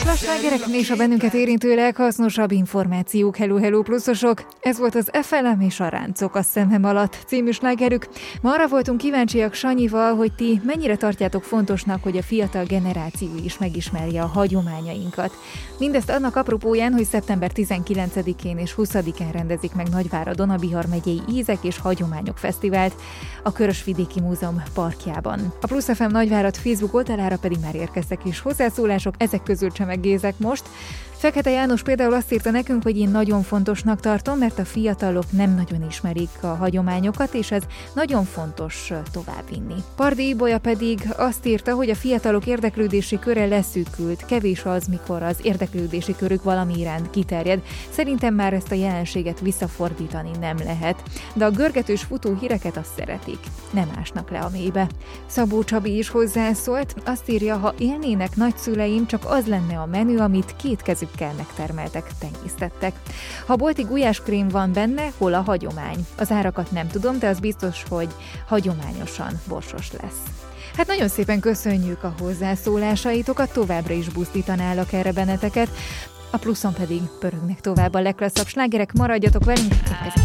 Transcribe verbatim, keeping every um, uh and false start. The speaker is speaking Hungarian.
A slágerek és a bennünket érintő leghasznosabb információk. Hello, hello pluszosok! Ez volt az ef el em és a Ráncok a szemem alatt című slágerük. Ma arra voltunk kíváncsiak Sanyival, hogy ti mennyire tartjátok fontosnak, hogy a fiatal generáció is megismerje a hagyományainkat. Mindezt annak apropóján, hogy szeptember tizenkilencedikén és huszadikán rendezik meg Nagyváradon a Bihar megyei Ízek és Hagyományok Fesztivált a Körösvidéki Múzeum parkjában. A Plusz ef em Nagyvárad Facebook oldalára pedig már érkeztek is hozzászólások, ezek közül csemegézek most. Fekete János például azt írta nekünk, hogy én nagyon fontosnak tartom, mert a fiatalok nem nagyon ismerik a hagyományokat, és ez nagyon fontos továbbvinni. Pardi Ibolya pedig azt írta, hogy a fiatalok érdeklődési köre leszűkült, kevés az, mikor az érdeklődési körük valami iránt kiterjed. Szerintem már ezt a jelenséget visszafordítani nem lehet, de a görgetős futó híreket azt szeretik, nem ásnak le a mélybe. Szabó Csabi is hozzászólt, azt írja, ha élnének nagyszüleim, csak az lenne a menü, amit két kezük kell megtermeltek, tenyésztettek. Ha bolti gulyáskrém van benne, hol a hagyomány? Az árakat nem tudom, de az biztos, hogy hagyományosan borsos lesz. Hát nagyon szépen köszönjük a hozzászólásaitokat, továbbra is buzdítanálak erre benneteket, a pluszon pedig pörögnek tovább a legklasszabb slágerek, maradjatok velünk!